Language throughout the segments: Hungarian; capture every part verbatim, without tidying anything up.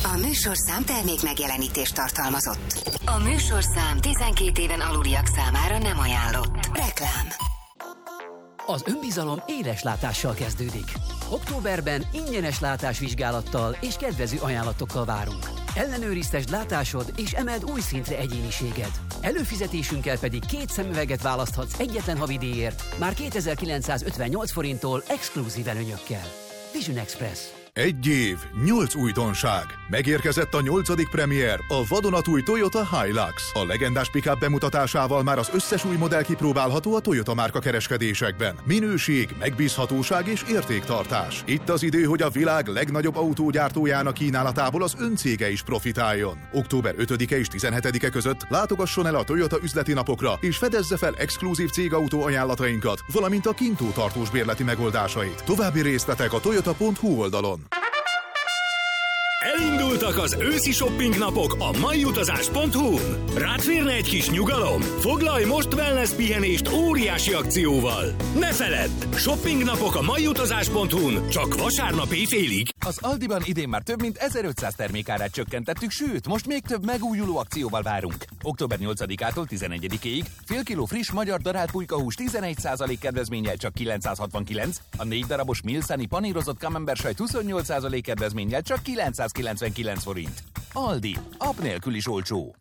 A műsorszám termék megjelenítést tartalmazott. A műsorszám tizenkét éven aluliak számára nem ajánlott. Reklám. Az önbizalom éles látással kezdődik. Októberben ingyenes látásvizsgálattal és kedvező ajánlatokkal várunk. Ellenőriztesd látásod és emeld új szintre egyéniséged. Előfizetésünkkel pedig két szemüveget választhatsz egyetlen havidíjért, már kétezer-kilencszázötvennyolc forinttól exkluzív előnyökkel. Vision Express. Egy év, nyolc újdonság. Megérkezett a nyolcadik premier, a vadonatúj Toyota Hilux. A legendás pick-up bemutatásával már az összes új modell kipróbálható a Toyota márka kereskedésekben. Minőség, megbízhatóság és értéktartás. Itt az idő, hogy a világ legnagyobb autógyártójának kínálatából az öncége is profitáljon. október ötödike és tizenhetedike között látogasson el a Toyota üzleti napokra, és fedezze fel exkluzív cégautó ajánlatainkat, valamint a kintó tartós bérleti megoldásait. További részletek a toyota pont hu oldalon. Elindultak az őszi shopping napok a maiutazás pont hu-n. Rád férne egy kis nyugalom? Foglalj most wellness pihenést óriási akcióval. Ne feledd! Shopping napok a maiutazás pont hu-n csak vasárnap éjfélig. Az Aldiban idén már több mint ezerötszáz termékárát csökkentettük, sőt, most még több megújuló akcióval várunk. október nyolcadikától tizenegyedikéig fél kiló friss magyar darált pulykahús tizenegy százalék kedvezménnyel csak kilencszázhatvankilenc, a négy darabos Milszani panírozott camembert sajt huszonnyolc százalék kedvezménnyel csak kilencszázkilencvenkilenc forint. Aldi, app nélkül is olcsó.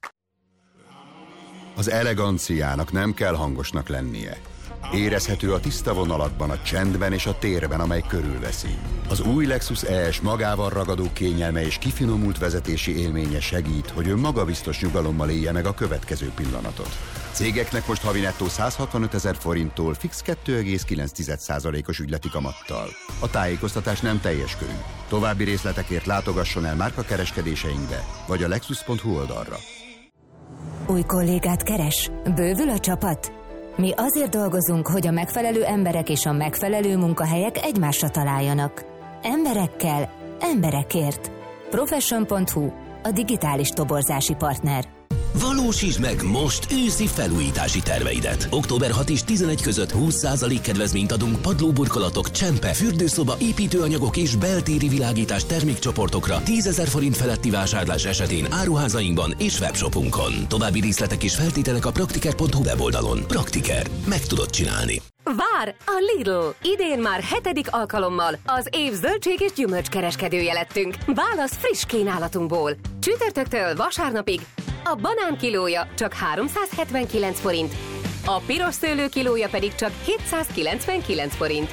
Az eleganciának nem kell hangosnak lennie. Érezhető a tiszta vonalakban, a csendben és a térben, amely körülveszi. Az új Lexus E S magával ragadó kényelme és kifinomult vezetési élménye segít, hogy ön magabiztos nyugalommal élje meg a következő pillanatot. Cégeknek most havi nettó száz hatvanöt ezer forinttól fix kettő egész kilenc százalékos ügyleti kamattal. A tájékoztatás nem teljes körű. További részletekért látogasson el márkakereskedéseinkbe, vagy a lexus pont hu oldalra. Új kollégát keres? Bővül a csapat? Mi azért dolgozunk, hogy a megfelelő emberek és a megfelelő munkahelyek egymásra találjanak. Emberekkel, emberekért. Profession pont hu, a digitális toborzási partner. Valósítsd meg most őszi felújítási terveidet. október hatodika és tizenegy között húsz százalék kedvezményt adunk padlóburkolatok, csempe, fürdőszoba, építőanyagok és beltéri világítás termékcsoportokra tízezer forint feletti vásárlás esetén áruházainkban és webshopunkon. További részletek és feltételek a praktiker pont hu weboldalon. Praktiker. Meg tudod csinálni. Vár a Lidl! Idén már hetedik alkalommal az év zöldség és gyümölcskereskedője lettünk. Válasz friss kínálatunkból. Csütörtöktől vasárnapig a banán kilója csak háromszázhetvenkilenc forint, a piros szőlő kilója pedig csak hétszázkilencvenkilenc forint.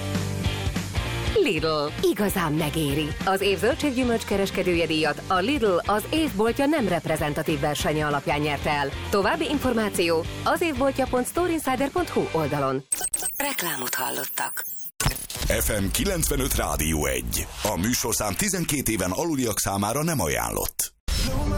Lidl. Igazán megéri. Az év zöldséggyümölcs kereskedője díjat a Lidl az évboltja nem reprezentatív versenye alapján nyerte el. További információ az évboltja pont storeinsider pont hu oldalon. Reklámot hallottak. ef em kilencvenöt Rádió egy. A műsorszám tizenkét éven aluliak számára nem ajánlott.